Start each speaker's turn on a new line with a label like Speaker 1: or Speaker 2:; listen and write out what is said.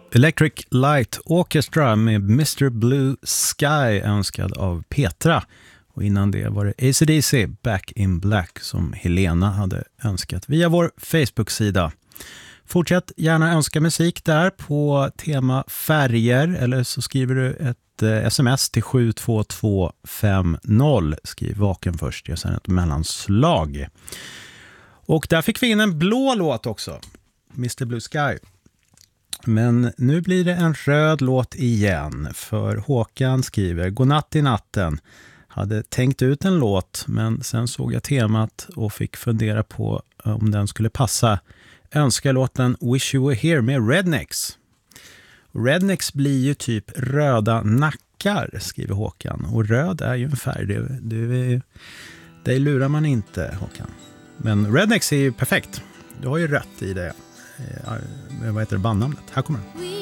Speaker 1: Electric Light Orchestra med Mr. Blue Sky önskad av Petra. Och innan det var det AC/DC Back in Black som Helena hade önskat via vår Facebook-sida. Fortsätt gärna önska musik där på tema färger eller så skriver du ett sms till 72250. Skriv vaken först, jag säger ett mellanslag. Och där fick vi in en blå låt också, Mr. Blue Sky. Men nu blir det en röd låt igen, för Håkan skriver: Godnatt i natten. Hade tänkt ut en låt, men sen såg jag temat och fick fundera på om den skulle passa. Önskar låten Wish You Were Here med Rednecks. Rednecks blir ju typ röda nackar, skriver Håkan. Och röd är ju en färg, det lurar man inte, Håkan. Men Rednecks är ju perfekt. Du har ju rött i det. Vad heter det, bandnamnet? Här kommer den.